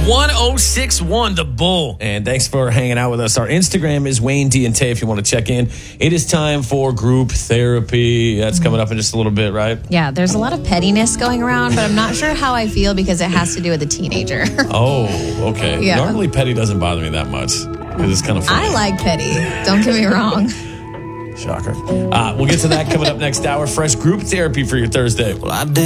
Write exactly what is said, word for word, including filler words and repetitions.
one oh six point one, The Bull. And thanks for hanging out with us. Our Instagram is Wayne D and Tay if you want to check in. It is time for group therapy. That's coming up in just a little bit, right? Yeah, there's a lot of pettiness going around, but I'm not sure how I feel because it has to do with a teenager. Oh, okay. Yeah. Normally petty doesn't bother me that much because it's kind of funny. I like petty. Don't get me wrong. Shocker. Uh, we'll get to that coming up next hour. Fresh group therapy for your Thursday. Well, I did.